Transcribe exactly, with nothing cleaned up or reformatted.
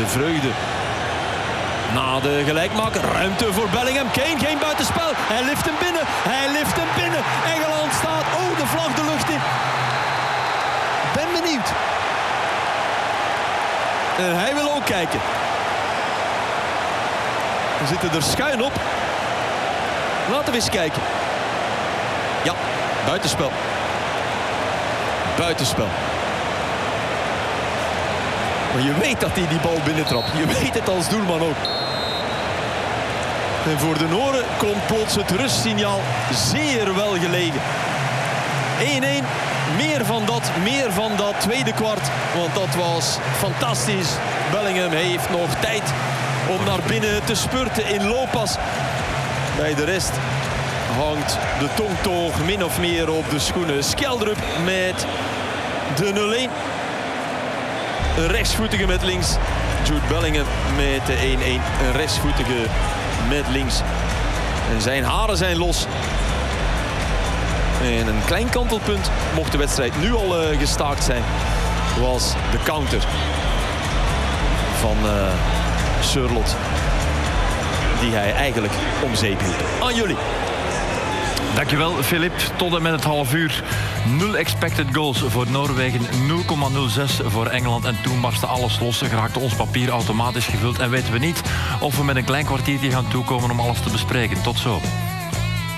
vreugde. Na de gelijkmaker, ruimte voor Bellingham. Kane, geen buitenspel. Hij lift hem binnen. Hij lift hem binnen. Engeland staat. Oh, de vlag de lucht in. Ben benieuwd. En hij wil ook kijken. We zitten er schuin op. Laten we eens kijken. Ja, buitenspel. Buitenspel. Maar je weet dat hij die bal binnentrapt. Je weet het als doelman ook. En voor de Noren komt plots het rustsignaal zeer wel gelegen. één-één. Meer van dat, meer van dat tweede kwart. Want dat was fantastisch. Bellingham heeft nog tijd om naar binnen te spurten in looppas. Bij de rest hangt de tongtoog min of meer op de schoenen. Skjeldrup met de nul-één. Een rechtsvoetige met links. Jude Bellingham met de één-één. Een rechtsvoetige met links. En zijn haren zijn los. En een klein kantelpunt, mocht de wedstrijd nu al uh, gestaakt zijn, was de counter van uh, Sørloth. Die hij eigenlijk om zeep hield. Aan jullie. Dankjewel, Filip. Tot en met het half uur. Nul expected goals voor Noorwegen, nul komma nul zes voor Engeland. En toen barstte alles los. Geraakte ons papier automatisch gevuld. En weten we niet of we met een klein kwartiertje gaan toekomen om alles te bespreken. Tot zo.